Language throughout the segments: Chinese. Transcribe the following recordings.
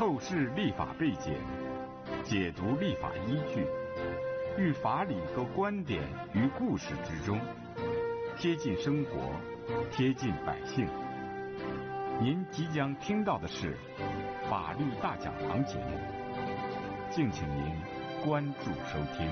透视立法背景，解读立法依据，寓法理和观点于故事之中，贴近生活，贴近百姓。您即将听到的是法律大讲堂节目，敬请您关注收听。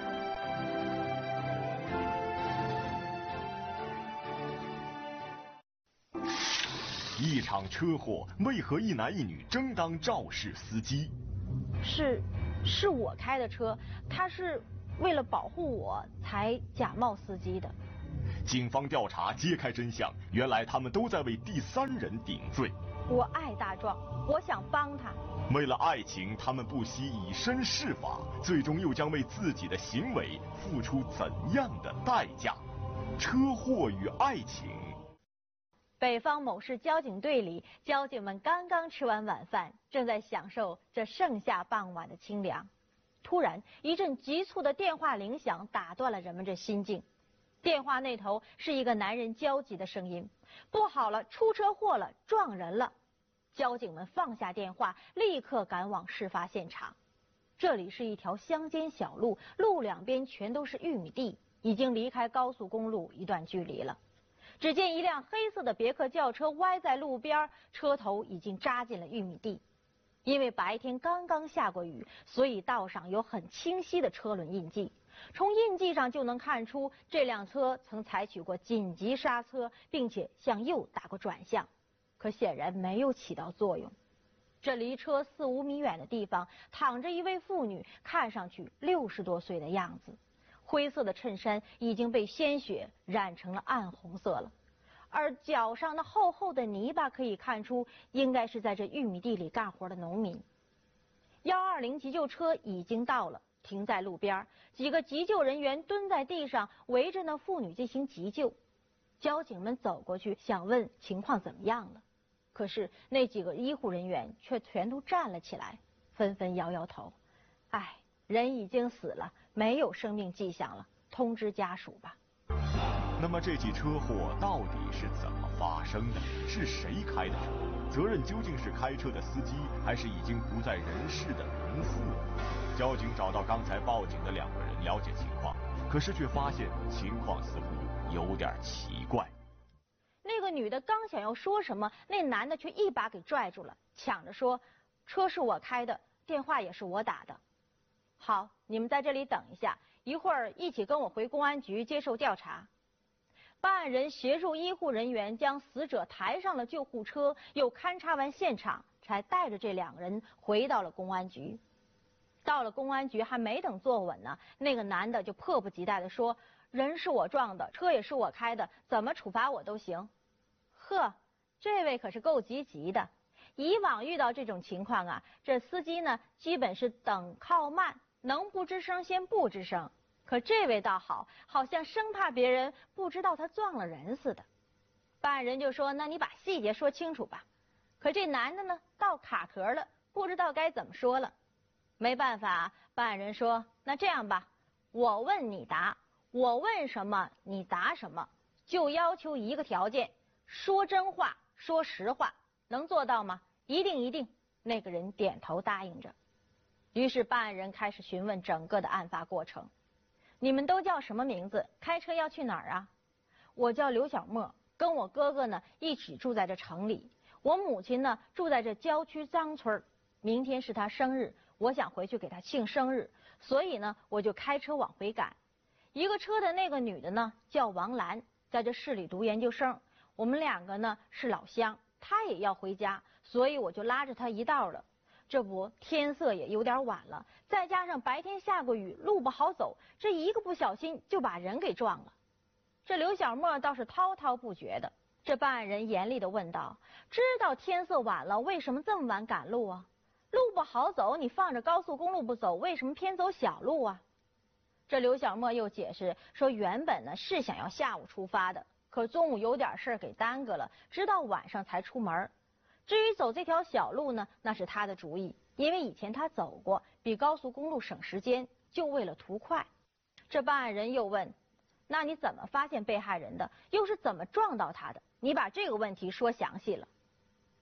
一场车祸，为何一男一女争当肇事司机？ 是我开的车，他是为了保护我才假冒司机的。 警方调查揭开真相，原来他们都在为第三人顶罪。 我爱大壮，我想帮他。 为了爱情，他们不惜以身试法，最终又将为自己的行为付出怎样的代价？车祸与爱情。 北方某市交警队里，交警们刚刚吃完晚饭，正在享受这盛夏傍晚的清凉。突然，一阵急促的电话铃响，打断了人们这心境。电话那头是一个男人焦急的声音：“不好了，出车祸了，撞人了！”交警们放下电话，立刻赶往事发现场。这里是一条乡间小路，路两边全都是玉米地，已经离开高速公路一段距离了。只见一辆黑色的别克轿车歪在路边，车头已经扎进了玉米地。因为白天刚刚下过雨，所以道上有很清晰的车轮印记。从印记上就能看出，这辆车曾采取过紧急刹车，并且向右打过转向，可显然没有起到作用。这离车4、5米远的地方，躺着一位妇女，看上去60多岁的样子。灰色的衬衫已经被鲜血染成了暗红色了，而脚上那厚厚的泥巴可以看出，应该是在这玉米地里干活的农民。120急救车已经到了，停在路边，几个急救人员蹲在地上，围着那妇女进行急救。交警们走过去，想问情况怎么样了，可是那几个医护人员却全都站了起来，纷纷摇摇头：“哎，人已经死了，没有生命迹象了，通知家属吧。” 那么这起车祸到底是怎么发生的？是谁开的车？责任究竟是开车的司机，还是已经不在人世的农妇？交警找到刚才报警的2个人了解情况，可是却发现情况似乎有点奇怪。 那个女的刚想要说什么，那男的却一把给拽住了，抢着说：“车是我开的，电话也是我打的。好，你们在这里等一下，一会儿一起跟我回公安局接受调查。”办案人协助医护人员将死者抬上了救护车，又勘察完现场，才带着这2个人回到了公安局。到了公安局，还没等坐稳呢，那个男的就迫不及待地说：“人是我撞的，车也是我开的，怎么处罚我都行。”呵，这位可是够积极的。以往遇到这种情况啊，这司机呢基本是等靠慢，能不吱声先不吱声。可这位倒好，好像生怕别人不知道他撞了人似的。办案人就说：“那你把细节说清楚吧。”可这男的呢，倒卡壳了，不知道该怎么说了。没办法，办案人说：“那这样吧，我问你答，我问什么你答什么，就要求一个条件，说真话，说实话，能做到吗？”“一定一定。”那个人点头答应着。于是办案人开始询问整个的案发过程。“你们都叫什么名字？开车要去哪儿啊？”“我叫刘小沫，跟我哥哥呢一起住在这城里，我母亲呢住在这郊区张村，明天是她生日，我想回去给她庆生日，所以呢我就开车往回赶。一个车的那个女的呢叫王兰，在这市里读研究生，我们2个呢是老乡，她也要回家，所以我就拉着她一道了。这不，天色也有点晚了，再加上白天下过雨，路不好走，这一个不小心就把人给撞了。”这刘小沫倒是滔滔不绝的。这办案人严厉地问道：“知道天色晚了，为什么这么晚赶路啊？路不好走，你放着高速公路不走，为什么偏走小路啊？”这刘小沫又解释说：“原本呢是想要下午出发的，可中午有点事给耽搁了，直到晚上才出门。至于走这条小路呢，那是他的主意，因为以前他走过，比高速公路省时间，就为了图快。”这办案人又问：“那你怎么发现被害人的？又是怎么撞到他的？你把这个问题说详细了。”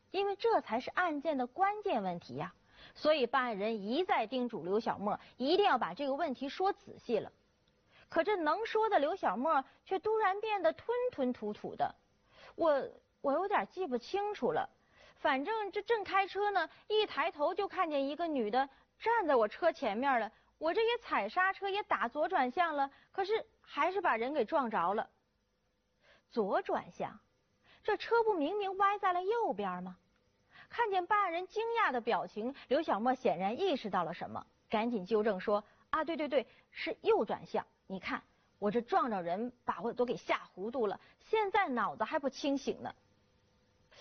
因为这才是案件的关键问题呀。所以办案人一再叮嘱刘小沫一定要把这个问题说仔细了。可这能说的刘小沫却突然变得吞吞吐吐的。我有点记不清楚了，反正这正开车呢，一抬头就看见一个女的站在我车前面了。我这也踩刹车也打左转向了，可是还是把人给撞着了。左转向，这车不明明歪在了右边吗？看见办案人惊讶的表情，刘小沫显然意识到了什么，赶紧纠正说：“啊，对，是右转向。你看我这撞着人，把我都给吓糊涂了，现在脑子还不清醒呢。”